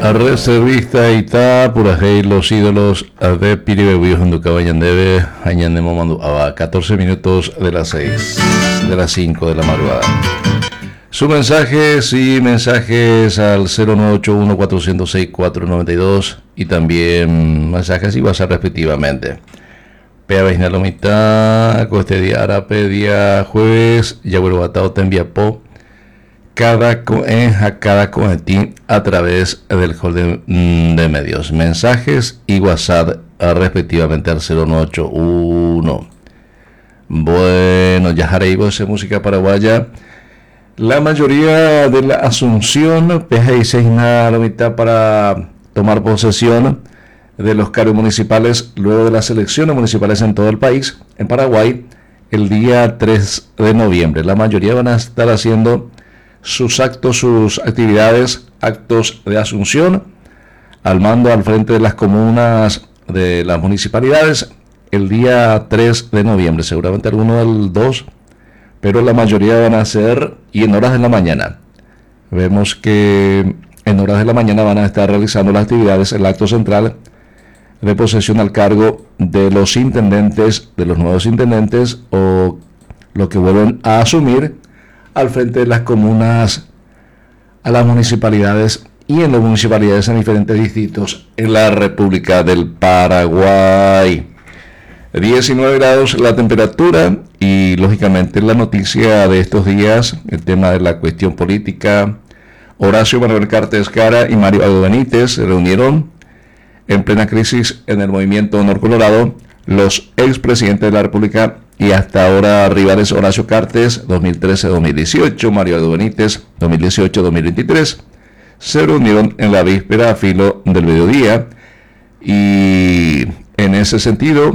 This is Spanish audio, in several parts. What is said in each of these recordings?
Reservista Ita, Purajei, los ídolos de Piribebuyo, Junduca, Bañandebe, Añandemo, Mandu, 14 minutos de las 6, de las 5 de la madrugada. Sus mensajes y mensajes al 0981-406-492 y también mensajes y WhatsApp respectivamente. Pea Bejnalomita, Coste día Arape, día jueves, Yabuelo Batao, te envía po. Cada conetín a través del hall de medios, mensajes y WhatsApp respectivamente al 0981. Bueno, ya jareibos de música paraguaya. La mayoría de la Asunción, PG6 la mitad para tomar posesión de los cargos municipales luego de las elecciones municipales en todo el país, en Paraguay, el día 3 de noviembre. La mayoría van a estar haciendo sus actos, sus actividades, actos de asunción al mando al frente de las comunas de las municipalidades el día 3 de noviembre, seguramente alguno del 2, pero la mayoría van a ser y en horas de la mañana. Vemos que en horas de la mañana van a estar realizando las actividades, el acto central de posesión al cargo de los intendentes, de los nuevos intendentes o lo que vuelven a asumir al frente de las comunas, a las municipalidades y en las municipalidades en diferentes distritos en la República del Paraguay. 19 grados la temperatura y lógicamente la noticia de estos días, el tema de la cuestión política. Horacio Manuel Cartes Cara y Mario Aldo Benítez se reunieron en plena crisis en el movimiento Honor Colorado. Los expresidentes de la República y hasta ahora rivales Horacio Cartes 2013-2018, Mario Aldo Benítez 2018-2023 se reunieron en la víspera a filo del mediodía y en ese sentido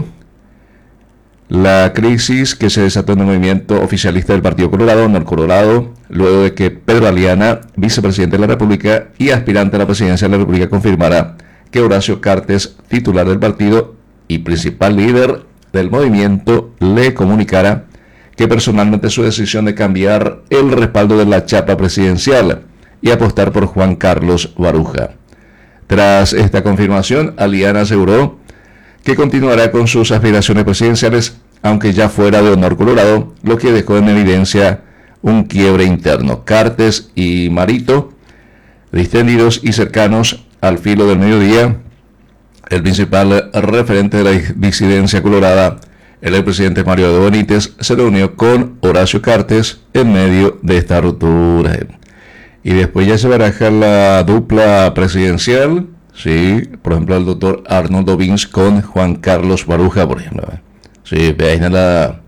la crisis que se desató en el movimiento oficialista del Partido Colorado, Honor Colorado, luego de que Pedro Aliana, vicepresidente de la República y aspirante a la presidencia de la República, confirmara que Horacio Cartes, titular del partido y principal líder del movimiento, le comunicara que personalmente su decisión de cambiar el respaldo de la chapa presidencial y apostar por Juan Carlos Baruja. Tras esta confirmación, Aliana aseguró que continuará con sus aspiraciones presidenciales, aunque ya fuera de Honor Colorado, lo que dejó en evidencia un quiebre interno. Cartes y Marito, distendidos y cercanos al filo del mediodía, el principal referente de la disidencia colorada, el expresidente Mario Aldo Benítez, se reunió con Horacio Cartes en medio de esta ruptura. Y después ya se baraja la dupla presidencial, sí, por ejemplo el doctor Arnoldo Vins con Juan Carlos Baruja, por ejemplo. Sí, vean la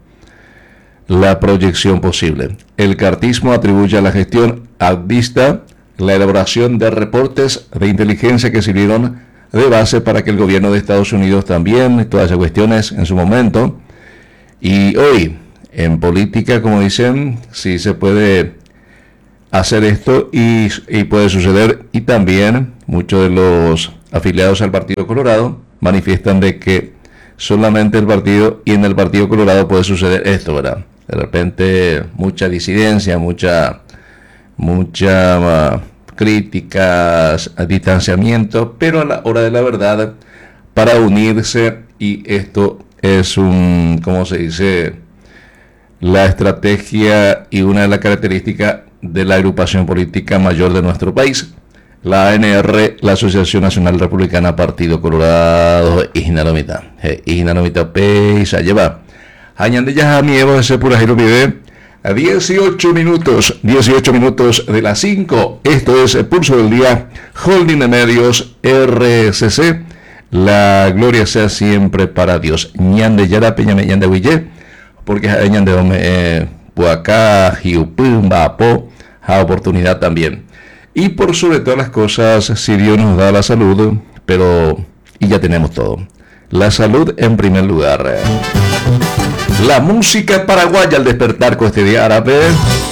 proyección posible. El cartismo atribuye a la gestión advista la elaboración de reportes de inteligencia que sirvieron de base para que el gobierno de Estados Unidos también, todas esas cuestiones en su momento. Y hoy, en política, como dicen, sí se puede hacer esto y puede suceder. Y también muchos de los afiliados al Partido Colorado manifiestan de que solamente el partido y en el Partido Colorado puede suceder esto, ¿verdad? De repente mucha disidencia, mucha críticas, distanciamiento, pero a la hora de la verdad, para unirse, y esto es ¿cómo se dice? La estrategia y una de las características de la agrupación política mayor de nuestro país, la ANR, la Asociación Nacional Republicana Partido Colorado, Ijnalomita Peisa, lleva. Añande ya a mi Evo ese pura giro vive. A 18 minutos de las 5, esto es el Pulso del Día, Holding de Medios, RCC, la gloria sea siempre para Dios. Ñande Yara Peñame Ñande Huille, porque Ñande Dome Puacá, Jiupumba, Po, a oportunidad también. Y por sobre todas las cosas, si Dios nos da la salud, y ya tenemos todo. La salud en primer lugar. La música paraguaya al despertar con este día árabe.